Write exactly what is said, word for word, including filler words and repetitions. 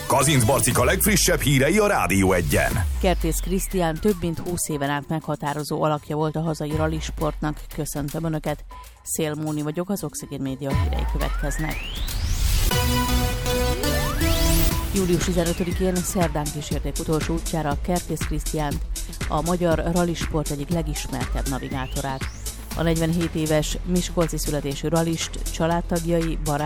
Kazinc Barcika legfrissebb hírei a Rádió Egyen. Kertész Krisztián több mint húsz éven át meghatározó alakja volt a hazai rallisportnak. Köszöntöm Önöket, Szél Móni vagyok, az Oxigén Média hírei következnek. július tizenötödikén szerdán kísérték utolsó útjára Kertész Krisztiánt, a magyar rallisport egyik legismertebb navigátorát. A negyvenhét éves miskolci születésű rallist családtagjai, barát